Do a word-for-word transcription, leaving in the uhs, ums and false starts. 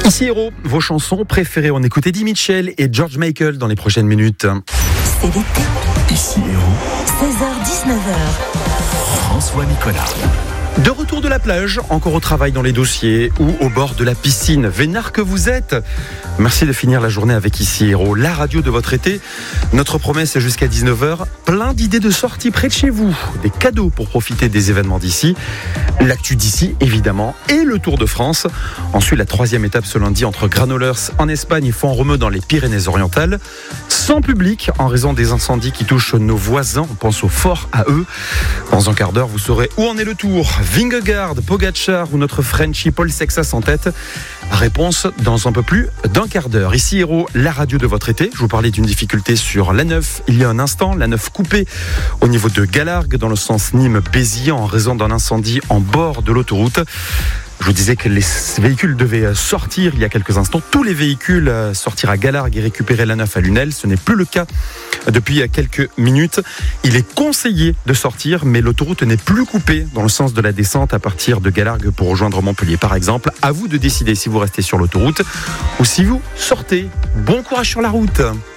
Ici Héros, vos chansons préférées. On écoute Eddie Mitchell et George Michael dans les prochaines minutes. C'est l'été. Ici Héros. seize heures dix-neuf heures. François Nicolas. De retour de la plage, encore au travail dans les dossiers ou au bord de la piscine. Vénard que vous êtes. Merci de finir la journée avec Ici Héros, la radio de votre été. Notre promesse est jusqu'à dix-neuf heures. Plein d'idées de sorties près de chez vous. Des cadeaux pour profiter des événements d'ici. L'actu d'ici, évidemment. Et le Tour de France. Ensuite, la troisième étape ce lundi entre Granollers en Espagne et Font-Romeu dans les Pyrénées-Orientales. Sans public en raison des incendies qui touchent nos voisins. On pense au fort à eux. Dans un quart d'heure, vous saurez où en est le Tour. Vingegaard, Pogacar ou notre Frenchie Paul Sexas en tête. Réponse dans un peu plus d'un quart d'heure. Ici Héros, la radio de votre été. Je vous parlais d'une difficulté sur l'A neuf il y a un instant. l'A neuf coupée au niveau de Galargues dans le sens Nîmes-Béziers en raison d'un incendie en bord de l'autoroute. Je vous disais que les véhicules devaient sortir il y a quelques instants. Tous les véhicules sortir à Galargues et récupérer l'A neuf à Lunel. Ce n'est plus le cas depuis quelques minutes. Il est conseillé de sortir, mais l'autoroute n'est plus coupée dans le sens de la descente à partir de Galargues pour rejoindre Montpellier, par exemple. À vous de décider si vous restez sur l'autoroute ou si vous sortez. Bon courage sur la route.